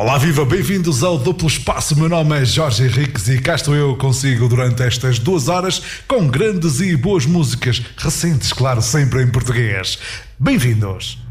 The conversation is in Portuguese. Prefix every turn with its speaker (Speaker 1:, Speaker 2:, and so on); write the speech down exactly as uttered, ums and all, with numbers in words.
Speaker 1: Olá, viva, bem-vindos ao Duplo Espaço. Meu nome é Jorge Henriques e cá estou eu consigo durante estas duas horas com grandes e boas músicas, recentes, claro, sempre em português. Bem-vindos!